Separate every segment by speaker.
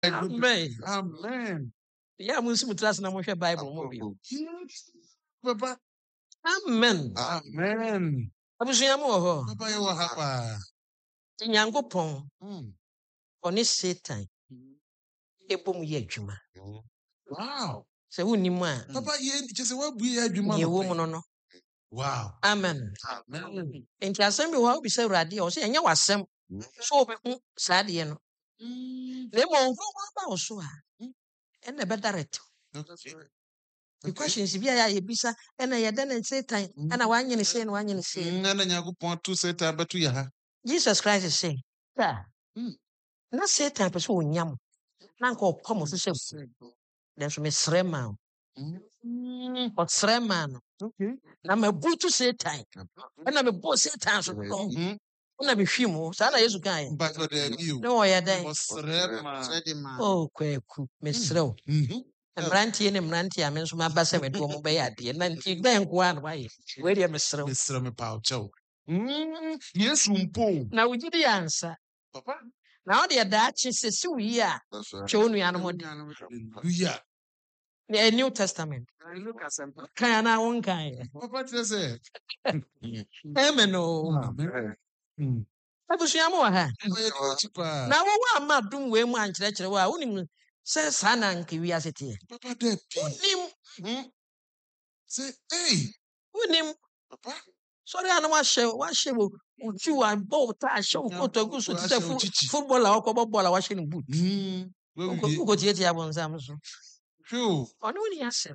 Speaker 1: Amen.
Speaker 2: Amen.
Speaker 1: Yeah, Muslim trust na mo hwɛ Bible mo bi.
Speaker 2: Yes, Papa.
Speaker 1: Amen.
Speaker 2: Amen.
Speaker 1: Abusua mo wɔ hɔ.
Speaker 2: Papa, you are happy.
Speaker 1: Nyankopɔn ɔne Satan ebom yɛ adwuma.
Speaker 2: Wow.
Speaker 1: Sɛ wonnim a.
Speaker 2: Papa, you just what we are doing.
Speaker 1: Nye wo mu no.
Speaker 2: Wow.
Speaker 1: Amen.
Speaker 2: Amen.
Speaker 1: Enti asɛm bi wɔ obi sɛ Awurade ɔ sɛ ɛnyɛ wasɛm. So obehu saa deɛ no. Na mmom nkrɔnkrɔn ba wo so a. Ɛna ɛbɛdirect. The questions bi a yɛbisa ɛna yɛda ne Satan ɛna wanyene sei na wanyene sei.
Speaker 2: Nana Nyankopɔn to Satan bɛto yɛ ha.
Speaker 1: Jesus Christ is saying, "Sir, na Satan pɛ sɛ onyam. Na nka ɔpɔ mo so sɛ nanso mesrɛ ma wo. Ɔsrɛ ma no.
Speaker 2: Okay.
Speaker 1: Na mabutu Satan. Ɛna mebɔ Satan so dɔn. Na mehwi mu. Saa na Yesu kae.
Speaker 2: But for the view.
Speaker 1: Na ɔyɛ dɛn? Oh, kwaku. Mesrɛ wo. Mmeranteɛ ne mmeranteɛ a me nso maba sɛ mede wɔn bɛyɛ adeɛ. Na nti bɛn nko a na wayɛ. Wei deɛ mesrɛ wo.
Speaker 2: Mesrɛ me pa kyɛw. Yesu mpo.
Speaker 1: Na wo gyidi yɛ ansa.
Speaker 2: Papa.
Speaker 1: Na ɔde daakye sɛ si wo yi a kyɛ wo nuanom de.
Speaker 2: Hallelujah.
Speaker 1: The New Testament. Kan na won kan.
Speaker 2: Papa tell say.
Speaker 1: Amen o.
Speaker 2: Amen.
Speaker 1: Abusua mo wa ha. Na wo wa ma dum we mu ankyerɛkyerɛ wo a wonim sɛ saa na nka wiase te.
Speaker 2: Papa de.
Speaker 1: Wonim.
Speaker 2: Say hey.
Speaker 1: Wonim.
Speaker 2: Papa.
Speaker 1: Sorry ana wa hyɛ wo utu wa ball ta hyɛ wo koto gu so te sɛ football a ɔkɔ ball a wa hyɛ ne boot. Ko tie tie abonsam so.
Speaker 2: Phew.
Speaker 1: Ɔno ni asɛm.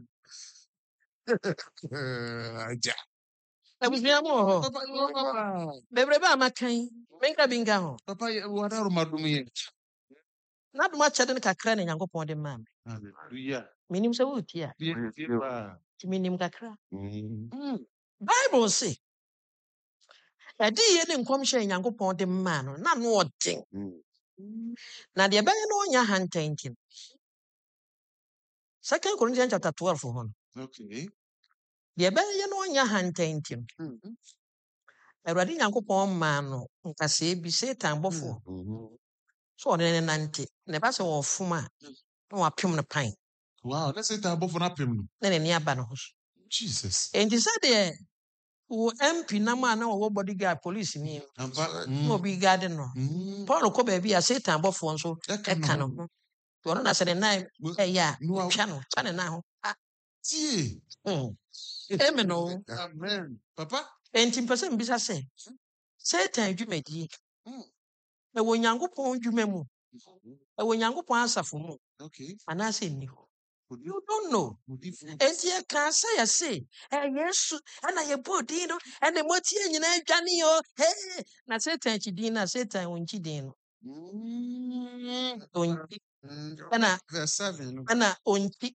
Speaker 2: Aja.
Speaker 1: Abusua mo wɔ hɔ. Bebrebe a makan. Menka bi nka ho.
Speaker 2: Papa what are madum yɛ?
Speaker 1: Na dum akyɛde ne kakra na Nyankopɔn de ma me.
Speaker 2: Hallelujah.
Speaker 1: Minim sɛ wo tie a. Minim kakra. Bible say ɛde yɛ ne nkɔmhyɛ Nyankopɔn de ma no na no ɔden. Na deɛ bɛyɛ no ɔnya hantan ntim. 2 Corinthians chapter 12 ho no.
Speaker 2: Okay.
Speaker 1: Deɛ bɛyɛ no ɔnya hantan ntim. Awurade Nyankopɔn ma no nkasɛɛ bi Satan bɔfo. So ɔne ne nante. Na ɛba sɛ wɔfom a na wapem no pan.
Speaker 2: Wow, let's say that bɔfo na pem no.
Speaker 1: Na n'ani aba no ho so.
Speaker 2: Jesus.
Speaker 1: Enti sɛ deɛ wo MP nam a na wɔwɔ bodyguard police ni. Na obi guard no. Paul kɔ baabi a Satan bɔfo nso ɛka no ho. Ɔno na sɛ ne nan ɛyɛ a twa no twa ne nan ho.
Speaker 2: Tie.
Speaker 1: Amen o.
Speaker 2: Amen. Papa.
Speaker 1: Enti mpɛ sɛ mbisa sɛ Satan dwumadie. Ɛwɔ Nyankopɔn dwuma mu. Ɛwɔ Nyankopɔn asafo mu.
Speaker 2: Okay.
Speaker 1: Anaasɛ nni hɔ. You don't know. Enti ɛka sɛ yɛse Yesu ɛna yɛbɔ din no ɛna motie nyinaa dwane o. Hey, na Satan akyi din na Satan wɔnkyi din no. Onki. Ɛna
Speaker 2: verse 7.
Speaker 1: Ɛna onki.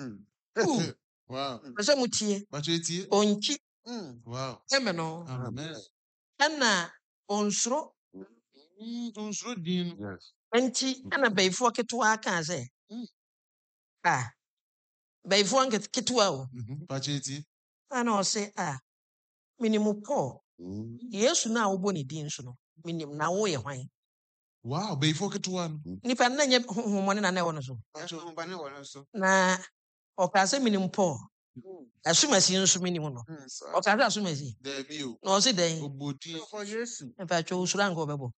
Speaker 2: Wow.
Speaker 1: Ɛsɛ mutie.
Speaker 2: Machetie.
Speaker 1: Onki.
Speaker 2: Wow.
Speaker 1: Amen o.
Speaker 2: Amen.
Speaker 1: Ɛna onsuro.
Speaker 2: Onsuro din. Yes.
Speaker 1: Enti ɛna bɛyifoɔ ketewa aka sɛ bɛyifoɔ ketewa o.
Speaker 2: Machetie.
Speaker 1: Ɛna ɔse minimu Paul. Yesu na wobɔ ne din so no. Minim na wo yɛ hwan.
Speaker 2: Wow, bɛyifoɔ ketewa no.
Speaker 1: Nipa na nyɛ honhommɔne na ɛwɔ no so. Na ɔka sɛ minim Paul. Asumasi nso minim no. Ɔka sɛ asumasi. Na ɔse dɛn.
Speaker 2: Obodi for Yesu.
Speaker 1: Mfa twɛ usura nka ɔbɛbɔ.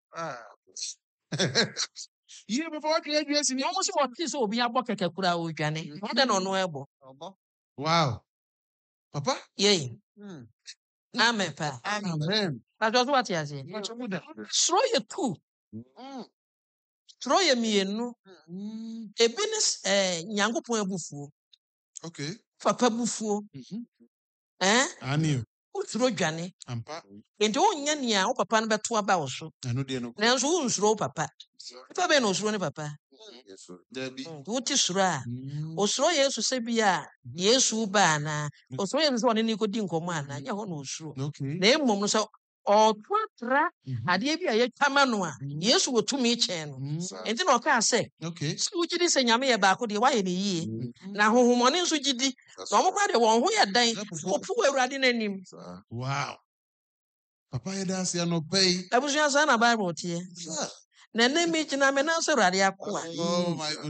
Speaker 2: Yie before what you do ni.
Speaker 1: Ɔmo sɛ wɔte sɛ obi abɔ kɛkɛ kura odwane. Ɔdɛ na ɔno ɛbɔ.
Speaker 2: Wow. Papa?
Speaker 1: Yei. Amen pa.
Speaker 2: Amen.
Speaker 1: Patro so wate ase. Soro yɛ tu. Soro yɛ mienu. Ebi ne Nyankopɔn abufuo.
Speaker 2: Okay.
Speaker 1: Papa bufuo.
Speaker 2: Ani.
Speaker 1: Usuro dwane.
Speaker 2: Ampa.
Speaker 1: Enti wonnya nea wo papa no bɛto aba wo so.
Speaker 2: Anu de no.
Speaker 1: Nanso wo nsuro wo papa. Papa bɛ na osuro ne papa.
Speaker 2: Dabi.
Speaker 1: Wote suro a. Osuro Yesu sɛ bi a Yesu ba na. Osuro Yesu sɛ ɔne ne kodi nkɔmɔ ana. Nya hɔ na osuro.
Speaker 2: Okay.
Speaker 1: Na mmom no sɛ ɔtoatra adeɛ bi a yɛtwama no a Yesu wɔ tumi kyɛn no. Enti na ɔkaa sɛ
Speaker 2: okay.
Speaker 1: Sɛ wogye di sɛ Nyame yɛ baako deɛ wayɛ ne yie. Na honhommɔne nso gye di. Na ɔmo kwa deɛ wɔn ho yɛ dan. Wɔpo wɔ Awurade n'anim.
Speaker 2: Wow. Papa yɛ da ase anɔpɛ yi.
Speaker 1: Abusua saa na Bible teɛ. Na ne me gyina me na so Awurade ako a.
Speaker 2: Oh my